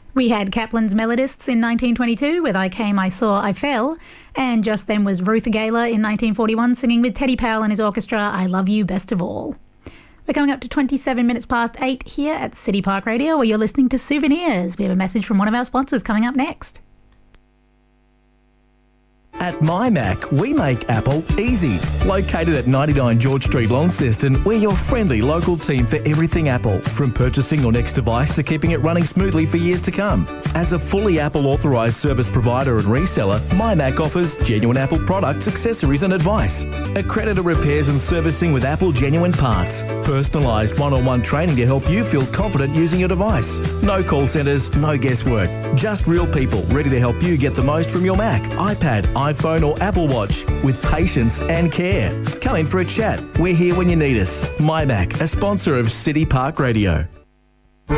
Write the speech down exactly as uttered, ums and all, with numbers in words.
We had Kaplan's Melodists in nineteen twenty-two with I Came, I Saw, I Fell, and just then was Ruth Gayler in nineteen forty-one singing with Teddy Powell and his orchestra, I Love You Best of All. We're coming up to twenty-seven minutes past eight here at City Park Radio, where you're listening to Souvenirs. We have a message from one of our sponsors coming up next. At MyMac, we make Apple easy. Located at ninety-nine George Street, Launceston, we're your friendly local team for everything Apple, from purchasing your next device to keeping it running smoothly for years to come. As a fully Apple authorised service provider and reseller, MyMac offers genuine Apple products, accessories and advice. Accredited repairs and servicing with Apple genuine parts. Personalised one-on-one training to help you feel confident using your device. No call centres, no guesswork. Just real people ready to help you get the most from your Mac, iPad, iPhone or Apple Watch with patience and care. Come in for a chat. We're here when you need us. MyMac, a sponsor of City Park Radio.